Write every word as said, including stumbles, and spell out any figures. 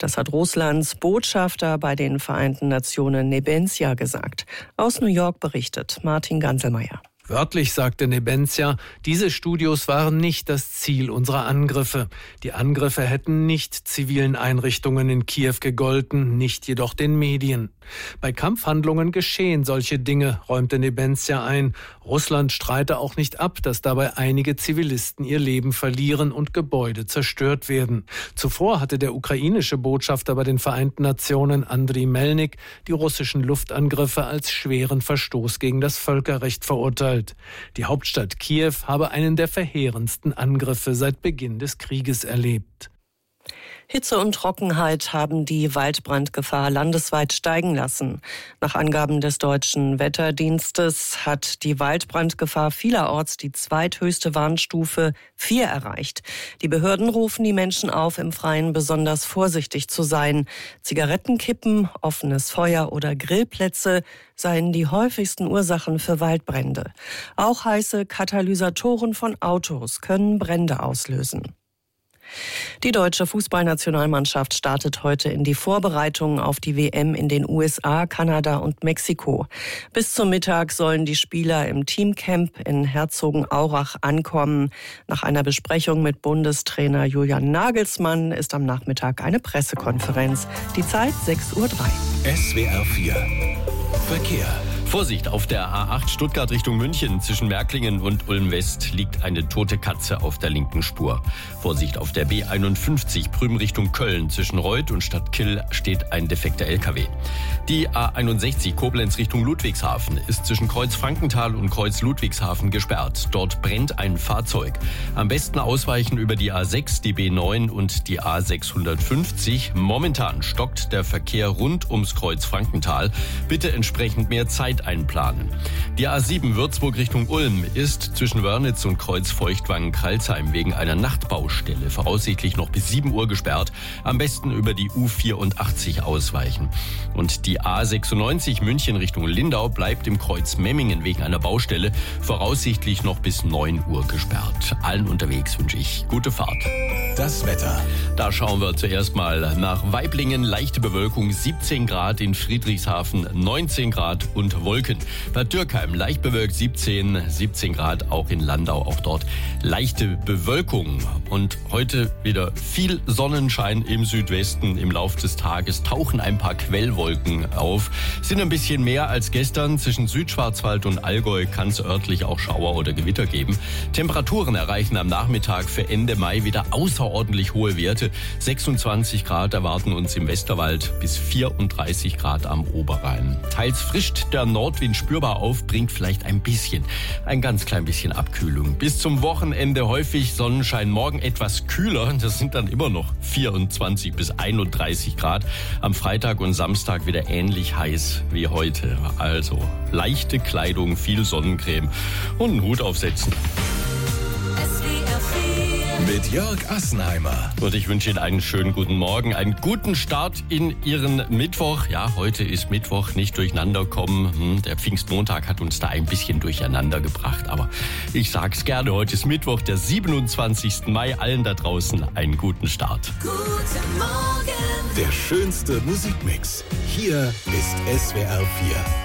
Das hat Russlands Botschafter bei den Vereinten Nationen Nebenzia gesagt. Aus New York berichtet Martin Ganselmeier. Wörtlich sagte Nebenzia, diese Studios waren nicht das Ziel unserer Angriffe. Die Angriffe hätten nicht zivilen Einrichtungen in Kiew gegolten, nicht jedoch den Medien. Bei Kampfhandlungen geschehen solche Dinge, räumte Nebenzia ein. Russland streite auch nicht ab, dass dabei einige Zivilisten ihr Leben verlieren und Gebäude zerstört werden. Zuvor hatte der ukrainische Botschafter bei den Vereinten Nationen, Andriy Melnik, die russischen Luftangriffe als schweren Verstoß gegen das Völkerrecht verurteilt. Die Hauptstadt Kiew habe einen der verheerendsten Angriffe seit Beginn des Krieges erlebt. Hitze und Trockenheit haben die Waldbrandgefahr landesweit steigen lassen. Nach Angaben des Deutschen Wetterdienstes hat die Waldbrandgefahr vielerorts die zweithöchste Warnstufe vier erreicht. Die Behörden rufen die Menschen auf, im Freien besonders vorsichtig zu sein. Zigarettenkippen, offenes Feuer oder Grillplätze seien die häufigsten Ursachen für Waldbrände. Auch heiße Katalysatoren von Autos können Brände auslösen. Die deutsche Fußballnationalmannschaft startet heute in die Vorbereitungen auf die W M in den U S A, Kanada und Mexiko. Bis zum Mittag sollen die Spieler im Teamcamp in Herzogenaurach ankommen. Nach einer Besprechung mit Bundestrainer Julian Nagelsmann ist am Nachmittag eine Pressekonferenz. Die Zeit sechs Uhr drei. S W R vier Verkehr. Vorsicht, auf der A acht Stuttgart Richtung München zwischen Märklingen und Ulm-West liegt eine tote Katze auf der linken Spur. Vorsicht, auf der B einundfünfzig Prüm Richtung Köln zwischen Reuth und Stadtkill steht ein defekter L K W. Die A einundsechzig Koblenz Richtung Ludwigshafen ist zwischen Kreuz Frankenthal und Kreuz Ludwigshafen gesperrt. Dort brennt ein Fahrzeug. Am besten ausweichen über die A sechs, die B neun und die A sechshundertfünfzig. Momentan stockt der Verkehr rund ums Kreuz Frankenthal. Bitte entsprechend mehr Zeit einplanen. Die A sieben Würzburg Richtung Ulm ist zwischen Wörnitz und Kreuz Feuchtwangen-Kralsheim wegen einer Nachtbaustelle voraussichtlich noch bis sieben Uhr gesperrt. Am besten über die U vierundachtzig ausweichen. Und die A sechsundneunzig München Richtung Lindau bleibt im Kreuz Memmingen wegen einer Baustelle voraussichtlich noch bis neun Uhr gesperrt. Allen unterwegs wünsche ich gute Fahrt. Das Wetter. Da schauen wir zuerst mal nach Waiblingen. Leichte Bewölkung, siebzehn Grad, in Friedrichshafen neunzehn Grad und Wolken. Bad Dürkheim leicht bewölkt, siebzehn, siebzehn Grad, auch in Landau, auch dort leichte Bewölkung. Und heute wieder viel Sonnenschein im Südwesten. Im Laufe des Tages tauchen ein paar Quellwolken auf. Sind ein bisschen mehr als gestern. Zwischen Südschwarzwald und Allgäu kann es örtlich auch Schauer oder Gewitter geben. Temperaturen erreichen am Nachmittag für Ende Mai wieder außerordentlich hohe Werte. sechsundzwanzig Grad erwarten uns im Westerwald bis vierunddreißig Grad am Oberrhein. Teils frischt der Nordwind spürbar auf, bringt vielleicht ein bisschen, ein ganz klein bisschen Abkühlung. Bis zum Wochenende häufig Sonnenschein, morgen etwas kühler. Das sind dann immer noch vierundzwanzig bis einunddreißig Grad. Am Freitag und Samstag wieder ähnlich heiß wie heute. Also leichte Kleidung, viel Sonnencreme und einen Hut aufsetzen. Mit Jörg Assenheimer. Und ich wünsche Ihnen einen schönen guten Morgen, einen guten Start in Ihren Mittwoch. Ja, heute ist Mittwoch, nicht durcheinander kommen. Hm, der Pfingstmontag hat uns da ein bisschen durcheinander gebracht. Aber ich sag's gerne, heute ist Mittwoch, der siebenundzwanzigsten Mai. Allen da draußen einen guten Start. Guten Morgen. Der schönste Musikmix. Hier ist S W R vier.